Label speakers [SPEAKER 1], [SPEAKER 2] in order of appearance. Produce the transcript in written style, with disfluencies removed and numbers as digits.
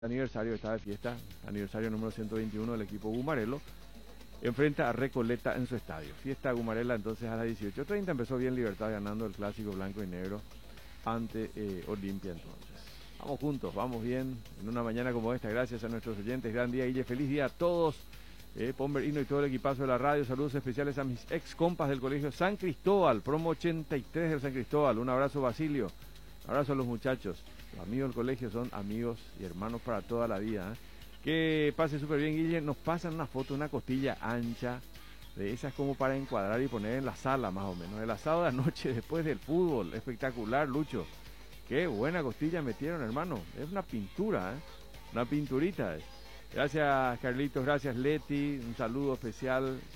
[SPEAKER 1] aniversario, está de fiesta, aniversario número 121 del equipo Gumarelo, enfrenta a Recoleta en su estadio. Fiesta Gumarela entonces a las 18:30, empezó bien Libertad ganando el clásico blanco y negro ante Olimpia entonces. Vamos juntos, vamos bien, en una mañana como esta, gracias a nuestros oyentes, gran día Guille, feliz día a todos, Pomberino y todo el equipazo de la radio, saludos especiales a mis ex compas del colegio San Cristóbal, promo 83 del San Cristóbal, un abrazo Basilio, un abrazo a los muchachos. Los amigos del colegio son amigos y hermanos para toda la vida, ¿eh? Que pase súper bien, Guille. Nos pasan una foto, una costilla ancha, de esas como para encuadrar y poner en la sala más o menos. El asado de anoche después del fútbol, espectacular, Lucho. Qué buena costilla metieron, hermano. Es una pintura, ¿eh? Una pinturita. Gracias, Carlitos, gracias, Leti. Un saludo especial